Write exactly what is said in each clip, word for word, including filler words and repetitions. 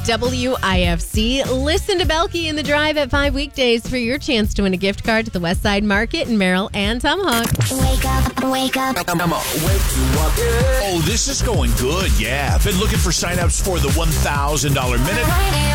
W I F C. Listen to Belky in the Drive at five weekdays for your chance to win a gift card to the West Side Market in Merrill and Tomahawk. Wake up, wake up. I'm a wake you up. Yeah. Oh, this is going good, yeah. Been looking for signups for the one thousand dollars minute.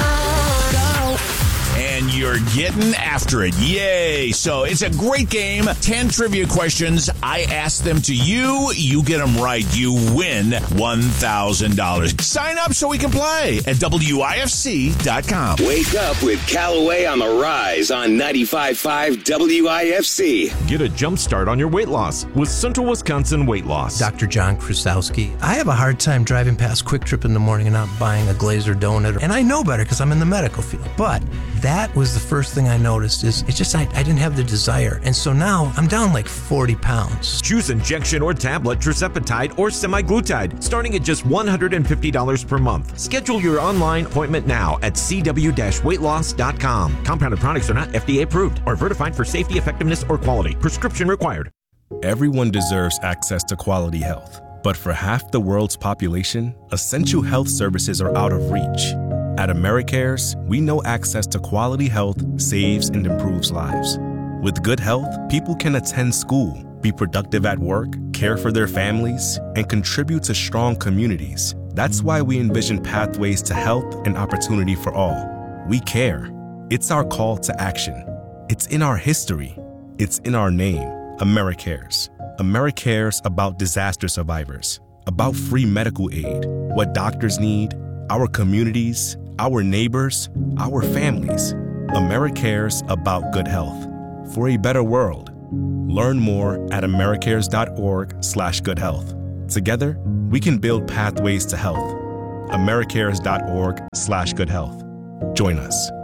And you're getting after it. Yay. So it's a great game. ten trivia questions. I ask them to you. You get them right. You win one thousand dollars. Sign up so we can play at W I F C dot com. Wake up with Callaway on the Rise on ninety-five point five W I F C. Get a jump start on your weight loss with Central Wisconsin Weight Loss. Doctor John Krasowski. I have a hard time driving past Quick Trip in the morning and not buying a Glazer donut. And I know better because I'm in the medical field. But that was the first thing I noticed is it's just I, I didn't have the desire. And so now I'm down like forty pounds. Choose injection or tablet, tirzepatide or semaglutide, starting at just one hundred fifty dollars per month. Schedule your online appointment now at c w dash weight loss dot com. Compounded products are not F D A approved or certified for safety, effectiveness, or quality. Prescription required. Everyone deserves access to quality health. But for half the world's population, essential health services are out of reach. At AmeriCares, we know access to quality health saves and improves lives. With good health, people can attend school, be productive at work, care for their families, and contribute to strong communities. That's why we envision pathways to health and opportunity for all. We care. It's our call to action. It's in our history. It's in our name, AmeriCares. AmeriCares about disaster survivors, about free medical aid, what doctors need, our communities, our neighbors, our families. AmeriCares about good health. For a better world. Learn more at americares.org slash good health. Together, we can build pathways to health. americares.org slash good health. Join us.